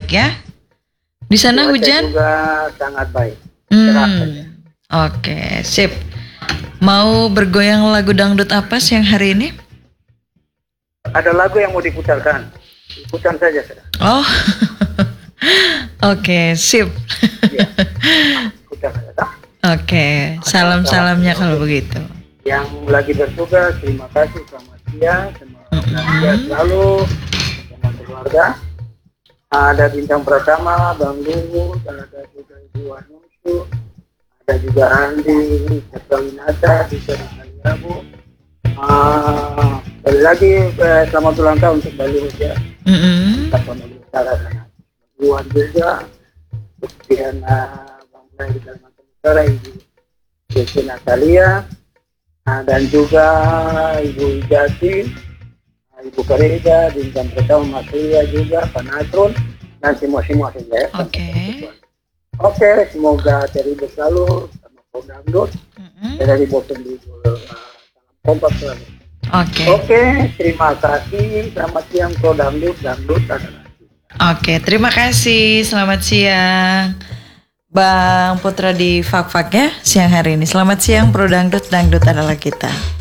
baik ya. Di sana Cuaca hujan? juga sangat baik. Cerah saja. Oke, sip. Mau bergoyang lagu dangdut apa siang hari ini? Ada lagu yang mau diputarkan. Ikutan saja, saudara. Oh, oke, sip. Ya, ikutan saja. Oke, salam-salamnya kalau begitu. Yang lagi bertugas, terima kasih. Selamat siang. Semoga selalu bersama keluarga. Ada Bintang Pratama, Bang Luhut, ada juga Ibu Anusu, ada juga Andi, Winata, juga di Kaliabu. Sekali lagi selamat ulang tahun untuk Bali ya. Kita penuhi utara sana. Luar juga, kemudian Bang Blay di Kalimantan Utara, Ibu Desi Natalia, dan juga Ibu Ijati, Ibu Karida, Bintang Pertama Mas Ria juga, Pak Nasrun, dan semua saja ya. Oke, semoga terhibur selalu sama Dangdut. Dari Bosen di salam kompak selalu. Oke, terima kasih. Selamat siang Pro Dangdut adalah. Oke, terima kasih. Selamat siang Bang Putra di Fak-Fak ya siang hari ini. Selamat siang Pro Dangdut adalah kita.